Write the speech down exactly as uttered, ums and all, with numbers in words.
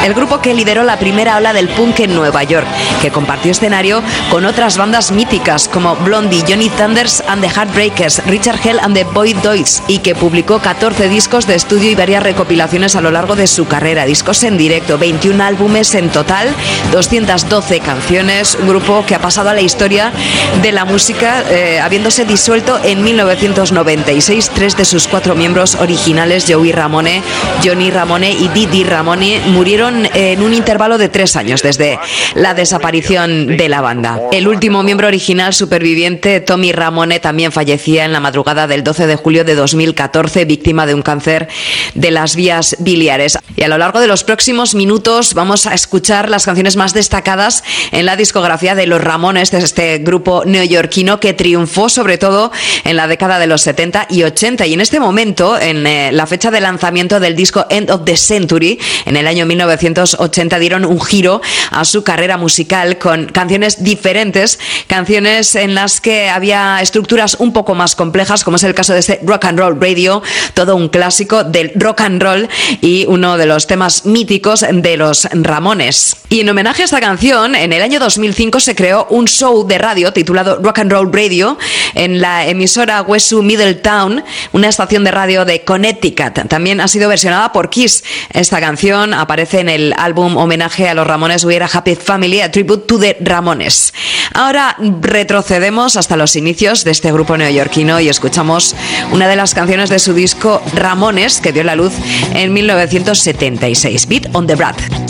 el grupo que lideró la primera ola del punk en Nueva York, que compartió escenario con otras bandas míticas como Blondie, Johnny Thunders and the Heartbreakers, Richard Hell and the Boy Toys, y que publicó catorce discos de estudio y varias recopilaciones a lo largo de su carrera, discos en directo, veintiún álbumes en total, doscientas doce canciones, un grupo que ha pasado a la historia de la música, eh, habiéndose disuelto en mil novecientos noventa y seis. Tres de sus cuatro miembros originales, Joey Ramone, Johnny Ramone y Didi Ramone, murieron en un intervalo de tres años desde la desaparición de la banda. El último miembro original superviviente, Tommy Ramone, también fallecía en la madrugada del doce de julio de dos mil catorce, víctima de un cáncer de las vías biliares. Y a lo largo de los próximos minutos vamos a escuchar las canciones más destacadas en la discografía de los Ramones, de este grupo neoyorquino que triunfó sobre todo en la década de los setenta y ochenta. Y en este momento, en eh, la fecha de lanzamiento del disco End of the Century, en el año mil novecientos ochenta, dieron un giro a su carrera musical con canciones diferentes, canciones en las que había estructuras un poco más complejas, como es el caso de este Rock and Roll Radio, todo un clásico del rock and roll y uno de los temas míticos de los Ramones. Y en homenaje a esta canción, en el año dos mil cinco se creó un show de radio titulado Rock and Roll Radio en la emisora Westview Middletown, una estación de radio de Connecticut. También ha sido versionada por Kiss. Esta canción aparece en el álbum homenaje a los Ramones, We Are a Happy Family, a Tribute to the Ramones. Ahora retrocedemos hasta los inicios de este grupo neoyorquino y escuchamos una de las canciones de su disco Ramones, que dio la luz en mil novecientos setenta y seis, Beat on the Brat.